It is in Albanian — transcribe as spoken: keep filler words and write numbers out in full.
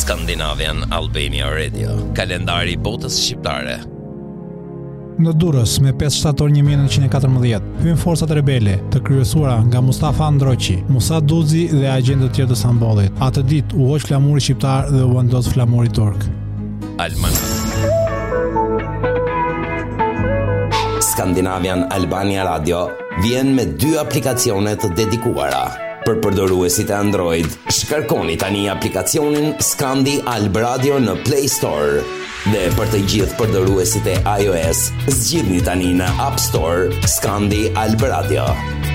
Scandinavian Albania Radio, kalendari i botës shqiptare. Në Durrës me pesë shtator një mijë nëntëqind e katërmbëdhjetë, hyn forcat rebele, të kryesuara nga Mustafa Androqi, Musa Duzi dhe agjentë të tjerë të Sambollit. Atë ditë u hoq flamuri shqiptar dhe u vendos flamuri turk. Almanak. Scandinavian Albania Radio vjen me dy aplikacione të dedikuara. Për përdoruesit e Android, shkarkoni tani aplikacionin Scandi Alb Radio në Play Store. Dhe për të gjithë përdoruesit e iOS, zgjidhni tani në App Store Scandi Alb Radio.